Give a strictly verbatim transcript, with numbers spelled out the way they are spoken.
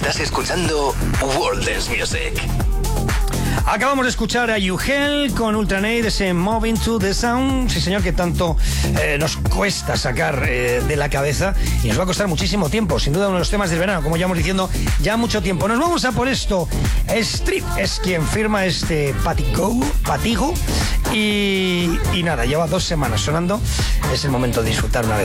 Estás escuchando World Dance Music. Acabamos de escuchar a Yuhel con Ultranate, ese Moving to the Sound, sí señor, que tanto eh, nos cuesta sacar eh, de la cabeza y nos va a costar muchísimo tiempo, sin duda uno de los temas del verano, como ya vamos diciendo, ya mucho tiempo. Nos vamos a por esto. Street es quien firma este patigo, patigo y, y nada, lleva dos semanas sonando, es el momento de disfrutar una vez